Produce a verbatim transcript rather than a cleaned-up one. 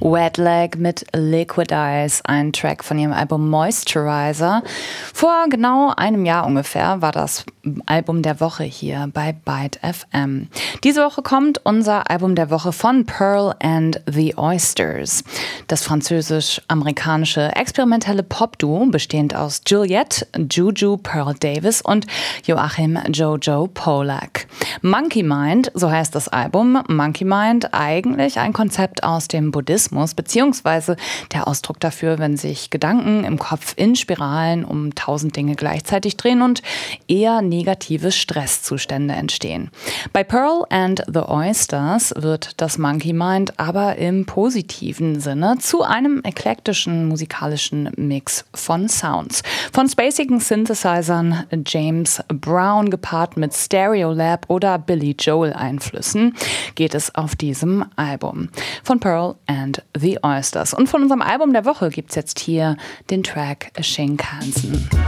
Wet Leg mit Liquid Eyes, ein Track von ihrem Album Moisturizer. Vor genau einem Jahr ungefähr war das Album der Woche hier bei Byte F M. Diese Woche kommt unser Album der Woche von Pearl and the Oysters. Das französisch-amerikanische experimentelle Pop-Duo, bestehend aus Juliette, Juju Pearl Davis und Joachim Jojo Polak. Monkey Mind, so heißt das Album. Monkey Mind, eigentlich ein Konzept aus dem Buddhismus, beziehungsweise der Ausdruck dafür, wenn sich Gedanken im Kopf in Spiralen um tausend Dinge gleichzeitig drehen und eher negative Stresszustände entstehen. Bei Pearl and the Oysters wird das Monkey Mind aber im positiven Sinne zu einem eklektischen musikalischen Mix von Sounds. Von spacigen Synthesizern, James Brown gepaart mit Stereolab oder Billy Joel Einflüssen geht es auf diesem Album von Pearl and the Oysters. Und von unserem Album der Woche gibt's jetzt hier den Track Shinkansen.